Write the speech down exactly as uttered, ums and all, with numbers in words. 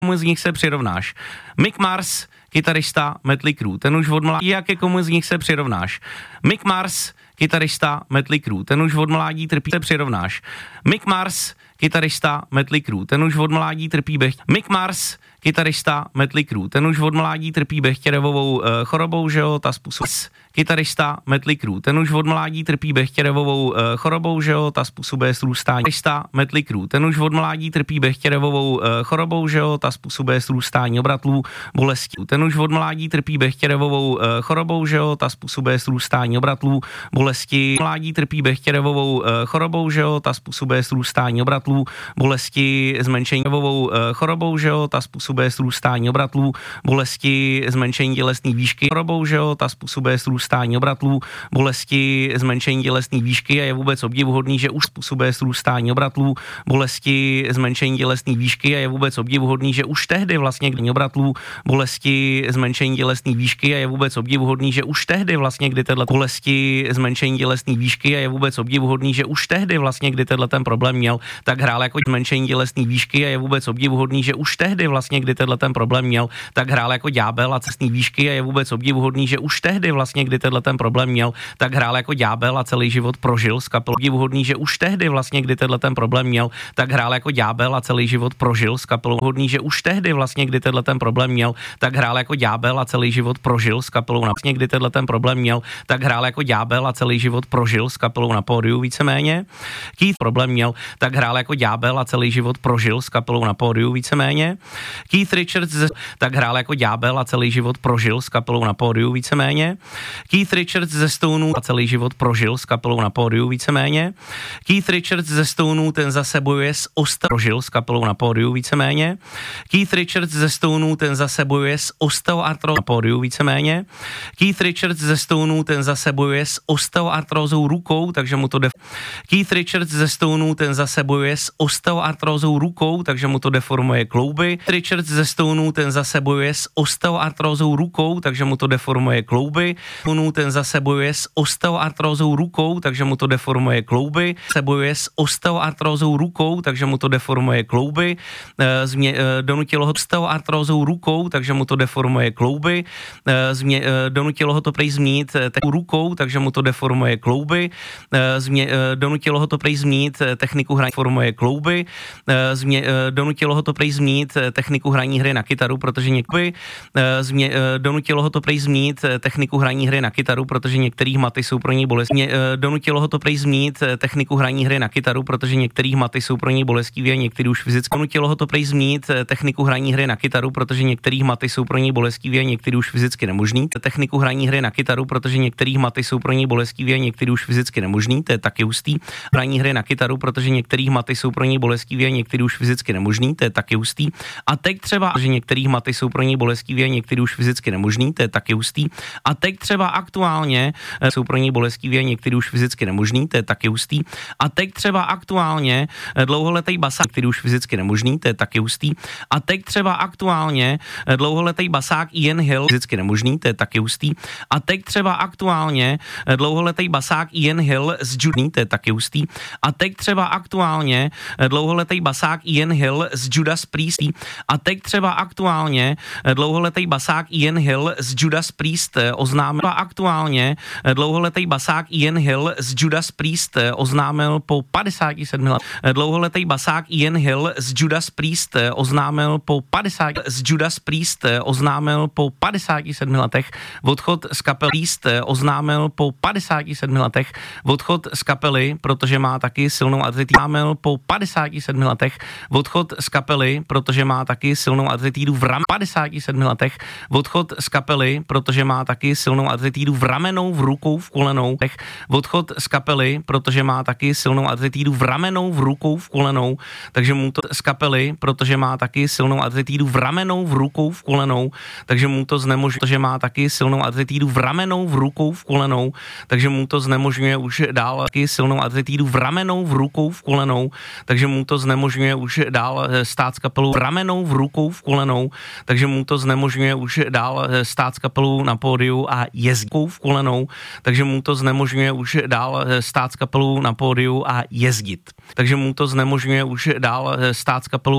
Komu z nich se přirovnáš? Mick Mars, kytarista Mötley Crüe, ten už od mládí, jak ke komu z nich se přirovnáš? Mick Mars, kytarista Mötley Crüe, ten už od mládí trpí, se přirovnáš. Mick Mars, kytarista Mötley Crüe, ten už od mládí trpí bech. Mick Mars, kytarista Mötley Crüe, ten už od mládí trpí Bechterevovou uh, chorobou, že jo, ta způsob. Kytarista Mötley Crüe, ten už od mládí trpí Bechterevovou uh, chorobou, že jo, ta způsobuje srůstání. Kytarista Mötley Crüe, ten už od mládí trpí Bechterevovou uh, chorobou, že jo, ta způsobuje srůstání obratlů, bolestí. Ten už od mládí trpí Bechterevovou uh, chorobou, že jo, ta způsobuje srůstání obratlů, bolesti. Mládí trpí Bechterevovou uh, chorobou, že jo, ta způsobuje srůstání obratlů, bolesti, zmenšení uh, chorobou, že jo, ta způsobuje srůstání obratlů, bolesti, zmenšení tělesné výšky chorobou, že jo, ta způsobuje srůstání obratlů, bolesti, zmenšení tělesné výšky a je vůbec obdivuhodný, že už způsobuje srůstání obratlů, bolesti, zmenšení tělesné výšky a je vůbec obdivuhodný, že už tehdy vlastně kdy obratlů, bolesti, zmenšení tělesné výšky a je vůbec obdivuhodný, že už tehdy vlastně kdy tenhle bolesti, zmenšení tělesné výšky a je vůbec obdivuhodný, že už tehdy vlastně kdy tenhle ten problém měl, tak hrál jako zmenšení tělesné výšky a je vůbec obdivuhodný, že už tehdy vlastně kdy tenhle ten problém měl, tak hrál jako ďábel a cestní výšky a je vůbec obdivuhodný, že už tehdy vlastně kdy tenhle ten problém měl, tak hrál jako ďábel a celý život prožil s kapelou. Obdivuhodný, že už tehdy vlastně kdy tenhle ten problém měl, tak hrál jako ďábel a celý život prožil s kapelou. Hodný, že už tehdy vlastně kdy tenhle ten problém měl, tak hrál jako ďábel a celý život prožil s kapelou. Vlastně kdy tenhle ten problém měl, tak hrál jako ďábel a celý život prožil s kapelou na pódiu víceméně. Keith problém měl, tak hrál jako ďábel a celý život prožil s kapelou na pódiu víceméně. Keith Richards tak hrál jako ďábel a celý život prožil s kapelou na pódiu víceméně. Keith Richards ze Stonů a celý život prožil s kapelou na pódiu víceméně. Keith Richards ze Stonů, ten zase bojuje s osta prožil s kapelou na pódiu víceméně. Keith Richards ze Stonů, ten zase bojuje s osteoartrózou na pódiu víceméně. Keith Richards ze Stonů, ten zase bojuje s osteoartrózou rukou, takže mu to def... Keith Richards ze Stonů, ten zase bojuje s osteoartrózou rukou, takže mu to deformuje klouby. Richards ze Stonů, ten zase bojuje s osteoartrózou rukou, takže mu to deformuje klouby. Ten zase bojuje s osteoartrózou rukou, takže mu to deformuje klouby. Se bojuje s osteoartrózou rukou, takže mu to deformuje klouby. Změ, donutilo ho osteoartrózou rukou, takže mu to deformuje klouby. Změ, donutilo ho to prej změnit rukou, takže mu to deformuje klouby. Změ, donutilo ho to prej změnit techniku hraní formuje klouby. Změ, donutilo ho to prej změnit techniku hraní hry na kytaru, protože někdy změ, donutilo ho to prej změnit techniku hraní hry na kytaru, protože některých maty jsou pro něj bolestivé. Donutilo ho to prej změnit techniku hraní hry na kytaru, protože některých maty jsou pro něj bolestivé a některý už fyzicky. Donutilo ho to prej změnit techniku hraní hry na kytaru, protože některých maty jsou pro něj bolestivé a některý už fyzicky nemožný. Techniku hraní hry na kytaru, protože některých maty jsou pro něj bolestivé a některý už fyzicky nemožný. To je taky hustý. Hraní hry na kytaru, protože některých maty jsou pro něj bolestivé a některý už fyzicky nemožný. To je taky hustý. A teď třeba, že některých maty jsou pro něj bolestivé a některý už fyzicky nemožný. To je taky hustý. A teď třeba aktuálně jsou pro něj bolestivé a některý už fyzicky nemožný, to je taky hustý. A teď třeba aktuálně dlouholetý basák, který už fyzicky nemožný, to je taky hustý. A teď třeba aktuálně dlouholetý basák Ian Hill, fyzicky nemožný, to je taky hustý. A teď třeba aktuálně dlouholetý basák Ian Hill z Judas, to je taky hustý. A teď třeba aktuálně dlouholetý basák Ian Hill z Judas Priest. A teď třeba aktuálně dlouholetý basák Ian Hill z Judas Priest oznámil aktuálně dlouholetý basák Ian Hill z Judas Priest oznámil po padesáti sedmi letech. Dlouholetý basák Ian Hill z Judas Priest oznámil po padesáti z Judas Priest oznámil po padesáti sedmi letech odchod z kapely Priest oznámil po padesáti sedmi letech odchod z kapely, protože má taky silnou atletidu. Oznámil po padesáti sedmi letech odchod z kapely, protože má taky silnou atletidu v ram. padesáti sedmi letech odchod z kapely, protože má taky silnou atletidu v ramenou, v rukou, v kolenou. Odchod z kapely, protože má taky silnou atletidu v ramenou, v rukou, v kolenou, takže mu to z kapely, protože má taky silnou atletidu v ramenou, v rukou, v kolenou, takže mu to znemožňuje, protože má taky silnou atletidu v ramenou, v rukou, v kolenou, takže mu to znemožňuje už dál taky silnou atletidu v ramenou, v rukou, v kolenou, takže mu to znemožňuje už dál stát s kapelou v ramenou, v rukou, v kolenou, takže mu to znemožňuje už dál stát s kapelou na pódiu a jezdit v kolenou, takže mu to znemožňuje už dál stát s kapelou na pódiu a jezdit. Takže mu to znemožňuje už dál stát s kapelou